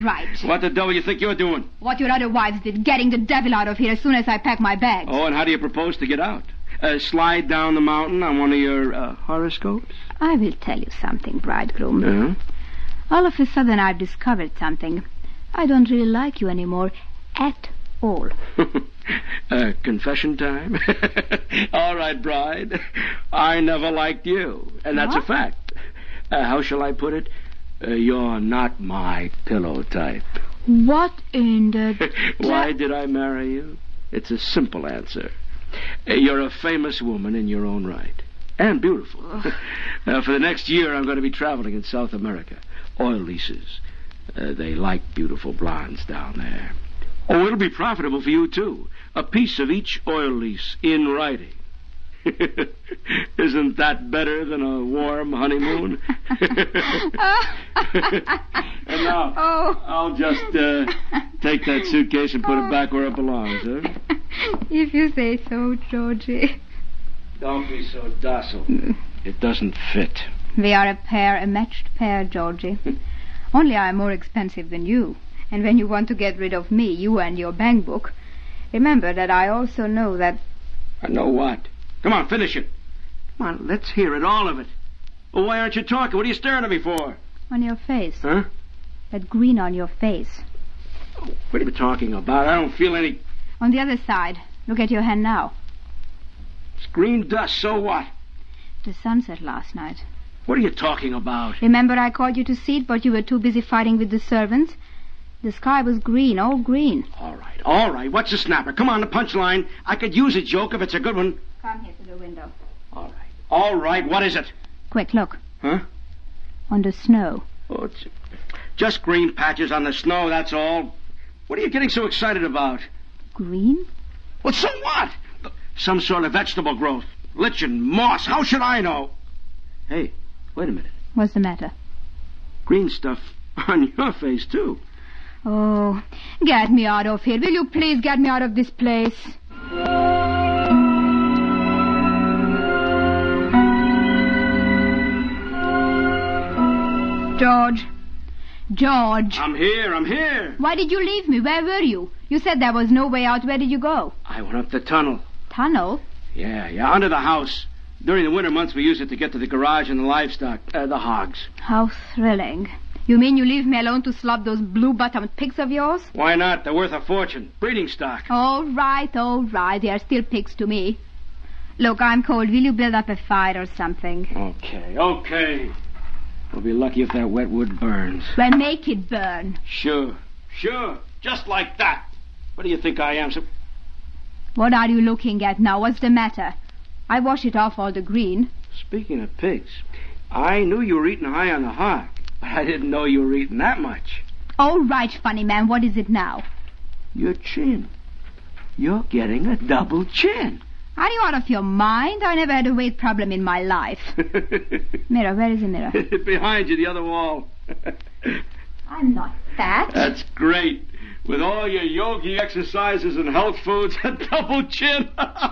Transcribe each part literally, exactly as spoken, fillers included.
Right. What the devil you think you're doing? What your other wives did, getting the devil out of here as soon as I pack my bags. Oh, and how do you propose to get out? Uh, slide down the mountain on one of your uh, horoscopes? I will tell you something, bridegroom. Uh-huh. All of a sudden I've discovered something. I don't really like you anymore at all. uh, confession time? All right, bride. I never liked you, and that's what? a fact. Uh, how shall I put it? Uh, you're not my pillow type. What in the... Why did I marry you? It's a simple answer. Uh, you're a famous woman in your own right. And beautiful. uh, for the next year, I'm going to be traveling in South America. Oil leases. Uh, they like beautiful blondes down there. Oh, it'll be profitable for you, too. A piece of each oil lease in writing. Isn't that better than a warm honeymoon? And now, oh. I'll just uh, take that suitcase and put it back where it belongs, huh? If you say so, Georgie. Don't be so docile. It doesn't fit. We are a pair, a matched pair, Georgie. Only I am more expensive than you. And when you want to get rid of me, you and your bank book, remember that I also know that... I know what? Come on, finish it. Come on, let's hear it, all of it. Well, why aren't you talking? What are you staring at me for? On your face. Huh? That green on your face. Oh, what are you talking about? I don't feel any... On the other side. Look at your hand now. It's green dust, so what? The sunset last night. What are you talking about? Remember I called you to see it, but you were too busy fighting with the servants? The sky was green, all green. All right, all right. What's the snapper? Come on, the punchline. I could use a joke if it's a good one. Come here to the window. All right. All right, what is it? Quick, look. Huh? On the snow. Oh, it's just green patches on the snow, that's all. What are you getting so excited about? Green? Well, so what? Some sort of vegetable growth. Lichen, moss. How should I know? Hey, wait a minute. What's the matter? Green stuff on your face, too. Oh, get me out of here. Will you please get me out of this place? George. George. I'm here, I'm here. Why did you leave me? Where were you? You said there was no way out. Where did you go? I went up the tunnel. Tunnel? Yeah, yeah, under the house. During the winter months, we use it to get to the garage and the livestock, uh, the hogs. How thrilling. You mean you leave me alone to slop those blue-bottomed pigs of yours? Why not? They're worth a fortune. Breeding stock. All right, all right. They are still pigs to me. Look, I'm cold. Will you build up a fire or something? Okay, okay. We'll be lucky if that wet wood burns. Well, make it burn. Sure, sure. Just like that. What do you think I am? So... What are you looking at now? What's the matter? I wash it off all the green. Speaking of pigs, I knew you were eating high on the hog, but I didn't know you were eating that much. All right, funny man. What is it now? Your chin. You're getting a double chin. Are you out of your mind? I never had a weight problem in my life. Mirror, where is the mirror? Behind you, the other wall. I'm not fat. That's great. With all your yogi exercises and health foods, a double chin.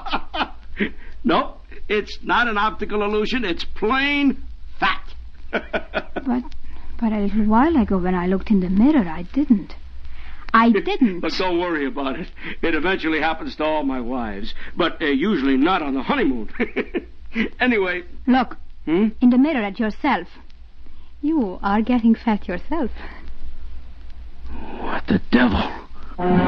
Nope, it's not an optical illusion. It's plain fat. but, but a little while ago when I looked in the mirror, I didn't. I didn't. But don't worry about it. It eventually happens to all my wives, but uh, usually not on the honeymoon. Anyway. Look, hmm? in the mirror at yourself. You are getting fat yourself. What the devil?